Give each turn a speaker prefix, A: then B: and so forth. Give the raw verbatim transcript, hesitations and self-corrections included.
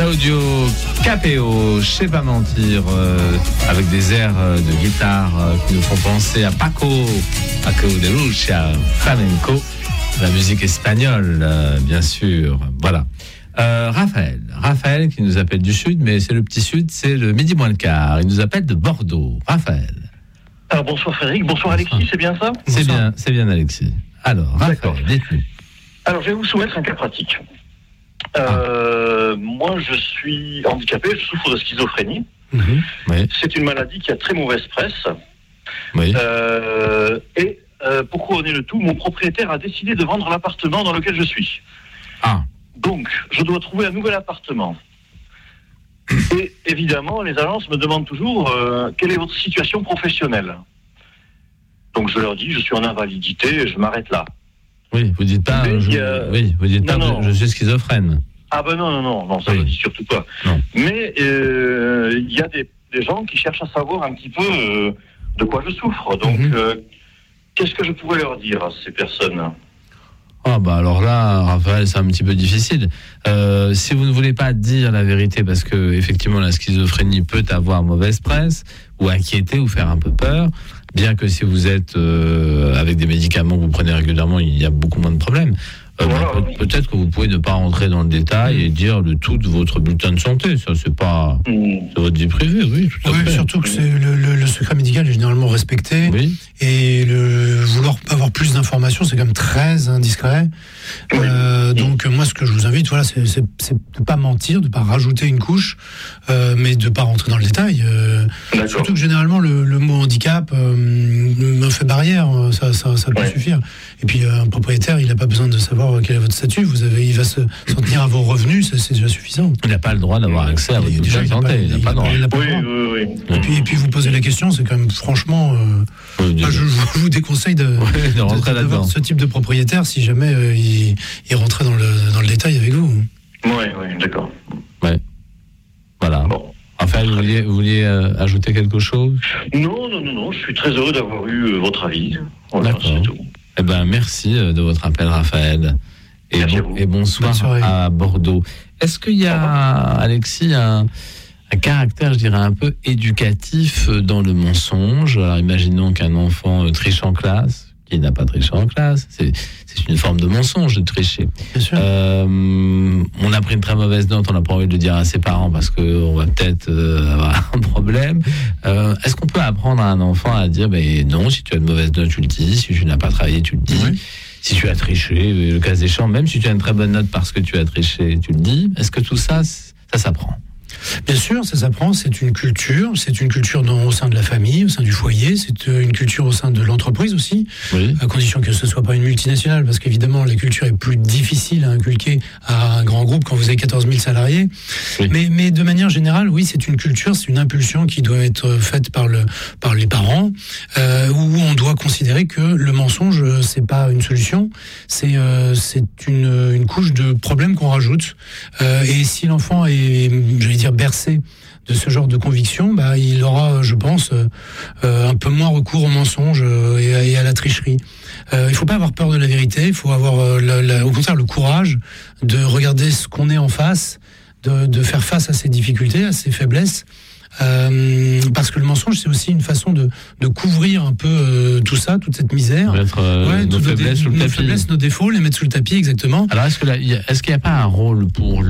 A: Claudio Capéo, je sais pas mentir, euh, avec des airs euh, de guitare euh, qui nous font penser à Paco, Paco de Lucia, flamenco, la musique espagnole, euh, bien sûr. Voilà. Euh, Raphaël, Raphaël qui nous appelle du Sud, mais c'est le petit Sud, c'est le midi moins le quart. Il nous appelle de Bordeaux. Raphaël.
B: Alors bonsoir Frédéric, bonsoir Alexis, c'est bien ça?
A: C'est bien, c'est bien Alexis. Alors, Raphaël, dites-nous.
B: Alors je vais vous soumettre un cas pratique. Euh, ah. Moi je suis handicapé, je souffre de schizophrénie.
A: Mmh, oui.
B: C'est une maladie qui a très mauvaise presse.
A: Oui.
B: Euh, et euh, pour couronner le tout, mon propriétaire a décidé de vendre l'appartement dans lequel je suis.
A: Ah.
B: Donc je dois trouver un nouvel appartement. Et évidemment, les agences me demandent toujours euh, quelle est votre situation professionnelle. Donc je leur dis, je suis en invalidité et je m'arrête là.
A: Oui, vous dites pas, je,
B: a...
A: oui, vous dites
B: non,
A: pas,
B: non.
A: je suis schizophrène.
B: Ah ben non, non, non, non ça oui. Je dis surtout pas.
A: Non.
B: Mais il euh, y a des, des gens qui cherchent à savoir un petit peu euh, de quoi je souffre. Donc, mm-hmm. euh, qu'est-ce que je pourrais leur dire à ces personnes ?
A: Ah bah alors là, Raphaël, c'est un petit peu difficile. Euh, si vous ne voulez pas dire la vérité, parce que effectivement la schizophrénie peut avoir mauvaise presse, ou inquiéter, ou faire un peu peur, bien que si vous êtes euh, avec des médicaments que vous prenez régulièrement, il y a beaucoup moins de problèmes. Euh,
B: voilà,
A: peut-
B: oui.
A: Peut-être que vous pouvez ne pas rentrer dans le détail mmh. et dire le tout de votre bulletin de santé. Ça, c'est pas mmh. c'est votre vie privée, oui, tout à
C: oui,
A: fait.
C: Surtout que c'est le, le, le secret médical est généralement respecté.
A: Oui.
C: Et le vouloir avoir plus d'informations, c'est quand même très indiscret.
B: Oui.
C: Euh, donc moi, ce que je vous invite, voilà, c'est, c'est, c'est de pas mentir, de pas rajouter une couche, euh, mais de pas rentrer dans le détail. Euh, surtout que généralement, le, le mot handicap euh, me fait barrière. Ça, ça, ça peut
B: ouais.
C: suffire. Et puis un propriétaire, il n'a pas besoin de savoir quel est votre statut. Vous avez, il va se, s'en tenir à vos revenus, ça, c'est déjà suffisant.
A: Il n'a pas le droit d'avoir accès à votre bulletin de santé. Il n'a pas le droit.
B: Oui, oui, oui.
C: Et puis, et puis vous posez la question, c'est quand même franchement, euh,
A: oui,
C: bah, je, je vous déconseille de,
A: oui, de rentrer
C: de,
A: là-dedans.
C: d'avoir ce type de propriétaire si jamais euh, il, il rentrait dans le, dans le détail avec vous.
B: Oui, oui, d'accord.
A: Ouais. Voilà.
B: Bon.
A: Enfin, vous vouliez, vous vouliez euh, ajouter quelque chose ?
B: Non, non, non, non, je suis très heureux d'avoir eu euh, votre avis. Voilà,
A: D'accord.
B: c'est tout.
A: Eh ben, merci euh, de votre appel, Raphaël. Et,
B: Merci
A: bon,
B: à vous.
A: et bonsoir à Bordeaux. Est-ce qu'il y a, Alexis, un, un caractère, je dirais, un peu éducatif dans le mensonge ? Alors, imaginons qu'un enfant triche en classe, qui n'a pas triché en classe. C'est, c'est une forme de mensonge de tricher.
C: Bien sûr.
A: Euh, on a pris une très mauvaise note, on n'a pas envie de le dire à ses parents parce qu'on va peut-être euh, avoir un problème. Euh, est-ce qu'on peut apprendre à un enfant à dire ben non, si tu as une mauvaise note, tu le dis. Si tu n'as pas travaillé, tu le dis. Oui. Si tu as triché, le cas échéant, même si tu as une très bonne note parce que tu as triché, tu le dis. Est-ce que tout ça, ça s'apprend ?
C: Bien sûr, ça s'apprend, c'est une culture, c'est une culture dans, au sein de la famille, au sein du foyer, c'est une culture au sein de l'entreprise aussi,
A: oui.
C: à condition que ce ne soit pas une multinationale, parce qu'évidemment, la culture est plus difficile à inculquer à un grand groupe quand vous avez quatorze mille salariés. Oui. Mais, mais de manière générale, oui, c'est une culture, c'est une impulsion qui doit être faite par, le, par les parents, euh, où on doit considérer que le mensonge, c'est pas une solution, c'est, euh, c'est une, une couche de problème qu'on rajoute. Euh, et si l'enfant est, j'allais dire, bercé de ce genre de conviction, bah, il aura, je pense, euh, un peu moins recours au mensonge euh, et, à, et à la tricherie. Euh, il ne faut pas avoir peur de la vérité, il faut avoir, euh, la, la, au contraire, le courage de regarder ce qu'on est en face, de, de faire face à ses difficultés, à ses faiblesses. Euh, parce que le mensonge, c'est aussi une façon de, de couvrir un peu euh, tout ça, toute cette misère.
A: Mettre euh, ouais, nos faiblesses dé- sous le
C: nos
A: tapis.
C: Faiblesses, nos défauts, les mettre sous le tapis, exactement.
A: Alors, est-ce, que là, est-ce qu'il n'y a pas un rôle pour